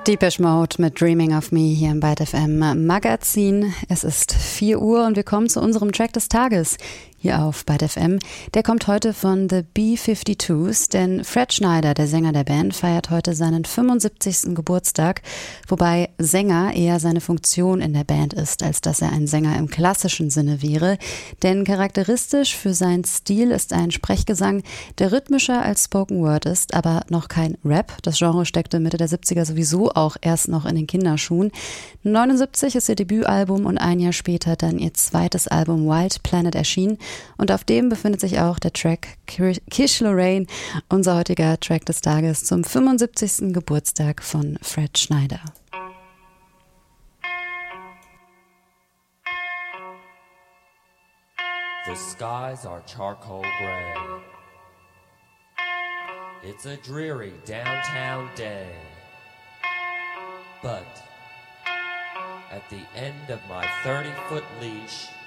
Depeche Mode mit Dreaming of Me hier im Byte FM Magazin. Es ist 4 Uhr und wir kommen zu unserem Track des Tages hier auf Byte FM. Der kommt heute von The B-52s, denn Fred Schneider, der Sänger der Band, feiert heute seinen 75. Geburtstag, wobei Sänger eher seine Funktion in der Band ist, als dass er ein Sänger im klassischen Sinne wäre. Denn charakteristisch für seinen Stil ist ein Sprechgesang, der rhythmischer als Spoken Word ist, aber noch kein Rap. Das Genre steckte Mitte der 70er sowieso auch erst noch in den Kinderschuhen. 79 ist ihr Debütalbum und ein Jahr später dann ihr zweites Album Wild Planet erschienen. Und auf dem befindet sich auch der Track Kish Lorraine, unser heutiger Track des Tages zum 75. Geburtstag von Fred Schneider. The skies are charcoal gray. It's a dreary downtown day. But at the end of my 30-foot leash,